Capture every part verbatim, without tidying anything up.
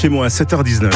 Chez moi à sept heures dix-neuf.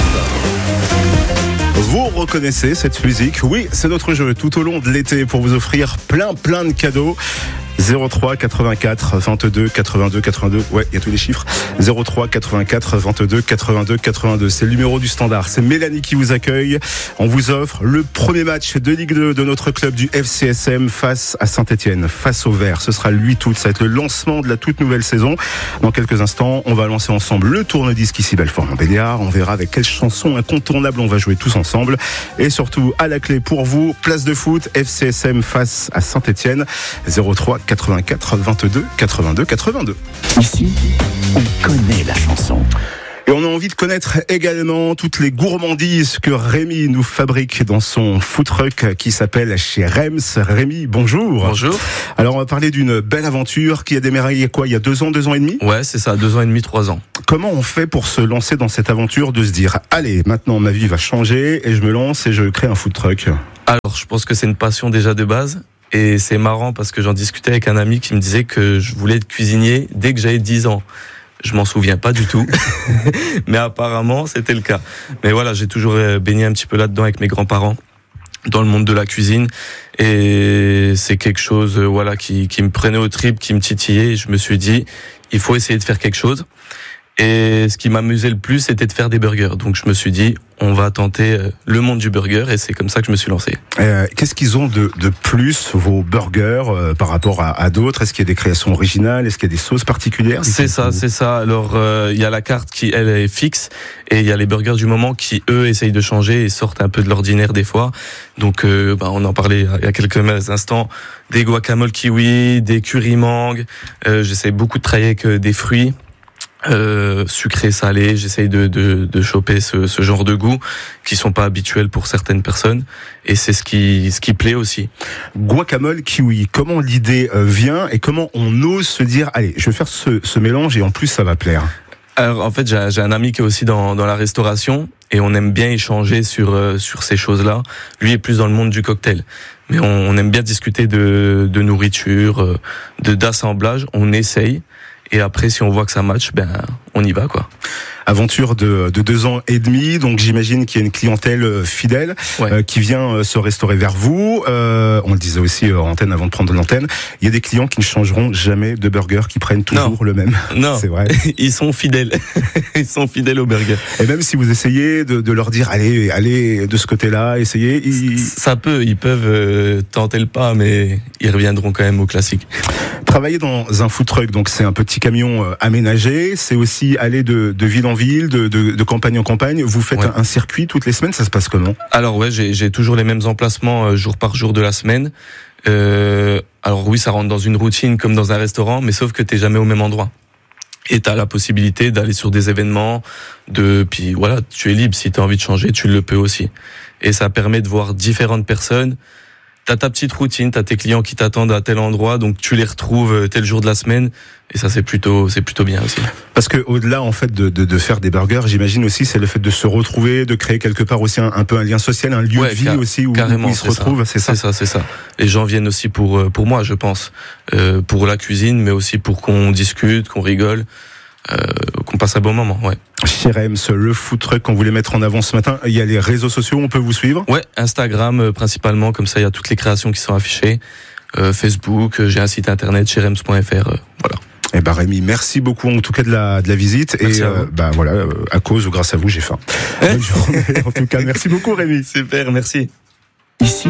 Vous reconnaissez cette musique? Oui, c'est notre jeu tout au long de l'été pour vous offrir plein plein de cadeaux. zéro trois quatre-vingt-quatre vingt-deux quatre-vingt-deux quatre-vingt-deux. Ouais, il y a tous les chiffres. zéro trois quatre-vingt-quatre vingt-deux quatre-vingt-deux quatre-vingt-deux. C'est le numéro du standard. C'est Mélanie qui vous accueille. On vous offre le premier match de Ligue deux de notre club du F C S M face à Saint-Etienne, face au Vert. Ce sera le huit août. Ça va être le lancement de la toute nouvelle saison. Dans quelques instants, on va lancer ensemble le tourne-disque ici Belfort-Montbéliard. On verra avec quelle chanson incontournable on va jouer tous ensemble. Et surtout, à la clé pour vous, place de foot, F C S M face à Saint-Etienne. zéro trois quatre-vingt-quatre vingt-deux quatre-vingt-deux quatre-vingt-deux. Ici, on connaît la chanson. Et on a envie de connaître également toutes les gourmandises que Rémi nous fabrique dans son food truck qui s'appelle chez Rems. Rémi, bonjour. Bonjour. Alors on va parler d'une belle aventure qui a démarré il y a quoi, il y a deux ans, deux ans et demi? Ouais, c'est ça, deux ans et demi, trois ans. Comment on fait pour se lancer dans cette aventure, de se dire, allez, maintenant ma vie va changer et je me lance et je crée un food truck? Alors, je pense que c'est une passion déjà de base. Et c'est marrant parce que j'en discutais avec un ami qui me disait que je voulais être cuisinier dès que j'avais dix ans. Je m'en souviens pas du tout, mais apparemment c'était le cas. Mais voilà, j'ai toujours baigné un petit peu là-dedans avec mes grands-parents, dans le monde de la cuisine. Et c'est quelque chose voilà, qui, qui me prenait aux tripes, qui me titillait. Et je me suis dit, il faut essayer de faire quelque chose. Et ce qui m'amusait le plus, c'était de faire des burgers. Donc je me suis dit, on va tenter le monde du burger, et c'est comme ça que je me suis lancé. Euh, qu'est-ce qu'ils ont de, de plus, vos burgers, euh, par rapport à, à d'autres? Est-ce qu'il y a des créations originales? Est-ce qu'il y a des sauces particulières? C'est ça, c'est ça. Alors, euh, il y a la carte qui, elle, est fixe, et il y a les burgers du moment qui, eux, essayent de changer et sortent un peu de l'ordinaire des fois. Donc, euh, bah, on en parlait il y a quelques instants, des guacamole kiwi, des curry mangue. Euh, j'essaie beaucoup de travailler avec des fruits. Euh, sucré, salé, j'essaye de, de, de choper ce, ce genre de goût qui sont pas habituels pour certaines personnes, et c'est ce qui, ce qui plaît aussi. Guacamole kiwi, comment l'idée vient et comment on ose se dire, allez, je vais faire ce, ce mélange et en plus ça va plaire? Alors en fait, j'ai, j'ai un ami qui est aussi dans, dans la restauration, et on aime bien échanger sur, euh, sur ces choses-là. Lui est plus dans le monde du cocktail, mais on, on aime bien discuter de, de nourriture, de, d'assemblage. On essaye. Et après, si on voit que ça match, ben, on y va, quoi. Aventure de, de deux ans et demi, donc j'imagine qu'il y a une clientèle fidèle, ouais, euh, qui vient se restaurer vers vous. Euh, on le disait aussi en antenne avant de prendre l'antenne. Il y a des clients qui ne changeront jamais de burger, qui prennent toujours non. le même. Non, c'est vrai. Ils sont fidèles. Ils sont fidèles au burger. Et même si vous essayez de, de leur dire, allez, allez de ce côté-là, essayez. Ils... Ça peut, ils peuvent euh, tenter le pas, mais ils reviendront quand même au classique. Travailler dans un food truck, donc c'est un petit camion euh, aménagé. C'est aussi aller de, de ville en ville, de, de, de campagne en campagne. Vous faites ouais. un, un circuit toutes les semaines, ça se passe comment? Alors ouais, j'ai, j'ai toujours les mêmes emplacements euh, jour par jour de la semaine. Euh, alors oui, ça rentre dans une routine comme dans un restaurant, mais sauf que t'es jamais au même endroit. Et t'as la possibilité d'aller sur des événements, de puis voilà, tu es libre. Si t'as envie de changer, tu le peux aussi. Et ça permet de voir différentes personnes. T'as ta petite routine, t'as tes clients qui t'attendent à tel endroit, donc tu les retrouves tel jour de la semaine, et ça c'est plutôt c'est plutôt bien aussi. Parce que au-delà en fait de, de, de faire des burgers, j'imagine aussi c'est le fait de se retrouver, de créer quelque part aussi un, un peu un lien social, un lieu ouais, de vie car, aussi où, où ils se retrouvent. C'est ça. C'est ça, c'est ça. Les gens viennent aussi pour pour moi, je pense, euh, pour la cuisine, mais aussi pour qu'on discute, qu'on rigole. Euh, qu'on passe un bon moment, ouais. Chez Rems, le food truck qu'on voulait mettre en avant ce matin, il y a les réseaux sociaux, on peut vous suivre? Ouais, Instagram euh, principalement, comme ça il y a toutes les créations qui sont affichées. Euh, Facebook, euh, j'ai un site internet, chez rems point f r, euh, voilà. Eh ben Rémi, merci beaucoup en tout cas de la de la visite. Merci et euh, bah voilà, euh, à cause ou grâce à vous, j'ai faim. Bonne journée. En tout cas, merci beaucoup Rémi. Super, merci. Ici,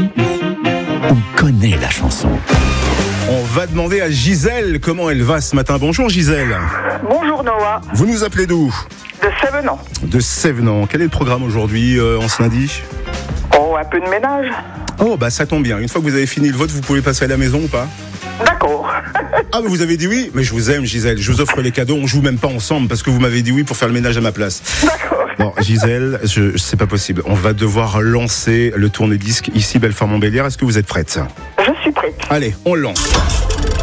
on connaît la chanson. On va demander à Gisèle comment elle va ce matin. Bonjour Gisèle. Bonjour Noah. Vous nous appelez d'où? De Sévenant. De Sévenant. Quel est le programme aujourd'hui euh, en ce lundi? Oh, un peu de ménage. Oh, bah ça tombe bien. Une fois que vous avez fini le vote, vous pouvez passer à la maison ou pas? D'accord. Ah, mais vous avez dit oui? Mais je vous aime Gisèle. Je vous offre les cadeaux. On joue même pas ensemble parce que vous m'avez dit oui pour faire le ménage à ma place. D'accord. Bon, Gisèle, je, c'est pas possible. On va devoir lancer le tourne-disque ici Belfort-Montbéliard. Est-ce que vous êtes prête? Je suis prête. Allez, on lance.